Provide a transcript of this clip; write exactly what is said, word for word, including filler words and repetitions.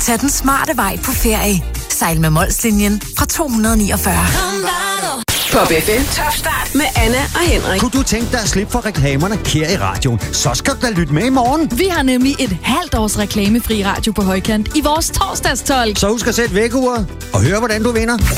Tag den smarte vej på ferie. Sejl med Molslinjen fra to hundrede niogfyrre. Pop F M Top Start med Anna og Henrik. Kunne du tænke dig at slippe for reklamerne kære i radioen? Så skal du da lytte med i morgen. Vi har nemlig et halvt års reklamefri radio på Højkant i vores torsdagstolk. Så husk at sætte vækkeuret og høre, hvordan du vinder.